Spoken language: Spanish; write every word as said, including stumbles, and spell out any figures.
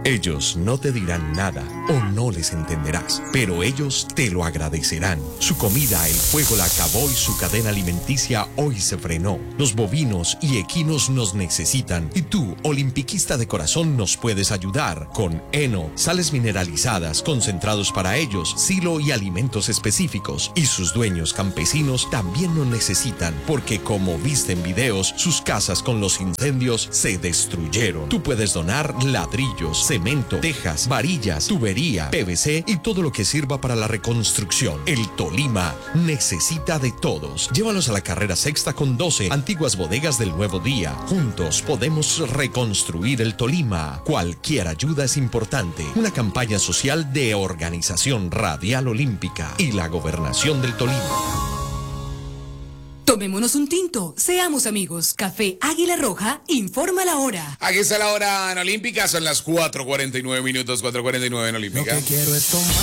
Ellos no te dirán nada o no les entenderás, pero ellos te lo agradecerán. Su comida, el fuego la acabó y su cadena alimenticia hoy se frenó. Los bovinos y equinos nos necesitan y tú, olimpiquista de corazón, nos puedes ayudar con heno, sales mineralizadas, concentrados para ellos, silo y alimentos específicos. Y sus dueños campesinos también nos necesitan porque, como viste en videos, sus casas con los incendios se destruyeron. Tú puedes donar ladrillos, cemento, tejas, varillas, tubería, P V C y todo lo que sirva para la reconstrucción. El Tolima necesita de todos. Llévalos a la carrera sexta con doce, antiguas bodegas del Nuevo Día. Juntos podemos reconstruir el Tolima. Cualquier ayuda es importante. Una campaña social de Organización Radial Olímpica y la Gobernación del Tolima. Tomémonos un tinto, seamos amigos. Café Águila Roja informa la hora. Aquí está la hora en Olímpica, son las cuatro cuarenta y nueve minutos, cuatro cuarenta y nueve en Olímpica. Lo que quiero es tomar.